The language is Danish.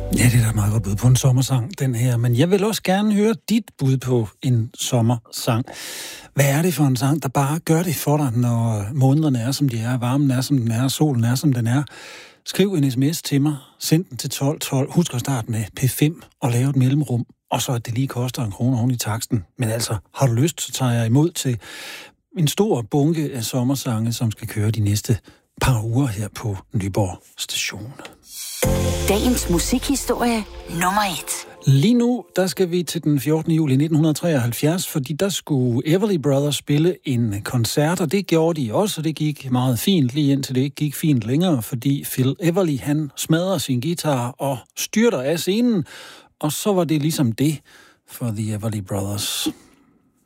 Ja, det er da meget godt bud på en sommersang, den her. Men jeg vil også gerne høre dit bud på en sommersang. Hvad er det for en sang, der bare gør det for dig, når månederne er, som de er, varmen er, som den er, solen er, som den er? Skriv en sms til mig, send den til 1212. Husk at starte med P5 og lave et mellemrum, og så at det lige koster 1 krone oven i taksten. Men altså, har du lyst, så tager jeg imod til en stor bunke af sommersange, som skal køre de næste par uger her på Nyborg Station. Dagens musikhistorie nummer 1. Lige nu, der skal vi til den 14. juli 1973, fordi der skulle Everly Brothers spille en koncert, og det gjorde de også, og det gik meget fint, lige indtil det ikke gik fint længere, fordi Phil Everly, han smadrer sin guitar og styrter af scenen, og så var det ligesom det for The Everly Brothers.